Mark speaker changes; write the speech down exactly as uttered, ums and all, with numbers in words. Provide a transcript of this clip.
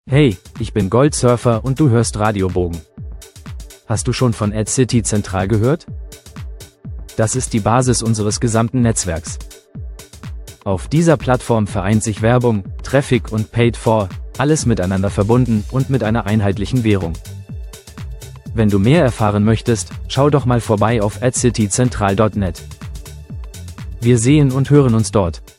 Speaker 1: Hey, ich bin Goldsurfer und du hörst Radiobogen. Hast du schon von AdCity Zentral gehört? Das ist die Basis unseres gesamten Netzwerks. Auf dieser Plattform vereint sich Werbung, Traffic und Paid for, alles miteinander verbunden und mit einer einheitlichen Währung. Wenn du mehr erfahren möchtest, schau doch mal vorbei auf adcityzentral punkt net. Wir sehen und hören uns dort.